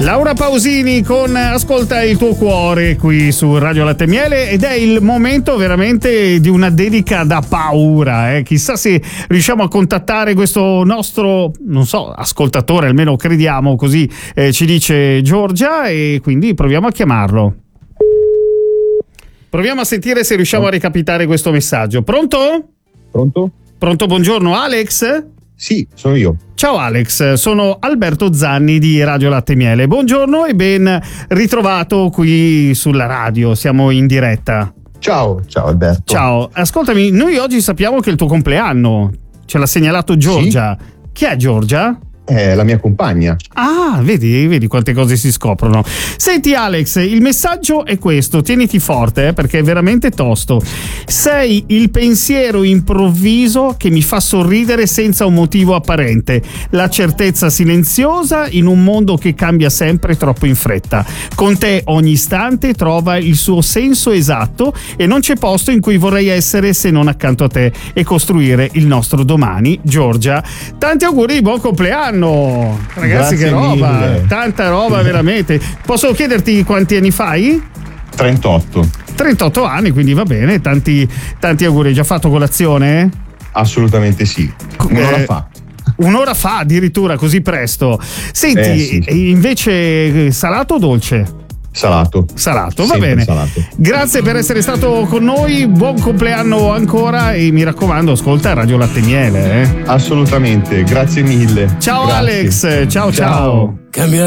Laura Pausini con Ascolta il tuo cuore qui su Radio Latte e Miele, ed è il momento veramente di una dedica da paura. Chissà se riusciamo a contattare questo nostro, non so, ascoltatore, almeno crediamo così, ci dice Giorgia, e quindi proviamo a chiamarlo. Proviamo a sentire se riusciamo a recapitare questo messaggio. Pronto? Pronto, buongiorno, Alex? Sì, sono io. Ciao Alex, sono Alberto Zanni di Radio Latte e Miele. Buongiorno e ben ritrovato qui sulla radio, siamo in diretta. Ciao Alberto. Ciao, ascoltami, noi oggi sappiamo che è il tuo compleanno, ce l'ha segnalato Giorgia. Sì? Chi è Giorgia? È la mia compagna. Ah, vedi quante cose si scoprono. Senti Alex, il messaggio è questo, tieniti forte perché è veramente tosto. Sei il pensiero improvviso che mi fa sorridere senza un motivo apparente, la certezza silenziosa in un mondo che cambia sempre troppo in fretta. Con te ogni istante trova il suo senso esatto e non c'è posto in cui vorrei essere se non accanto a te e costruire il nostro domani. Giorgia, tanti auguri di buon compleanno. Ragazzi, grazie, che roba, mille. Tanta roba veramente. Posso chiederti quanti anni fai? 38 anni, quindi va bene, tanti auguri. Hai già fatto colazione? Assolutamente sì, Un'ora fa addirittura, così presto. Senti, sì. Invece salato o dolce? Salato, va bene. Salato. Grazie per essere stato con noi, buon compleanno ancora e mi raccomando, ascolta Radio Latte e Miele. Assolutamente, grazie mille. Ciao Grazie. Alex, ciao.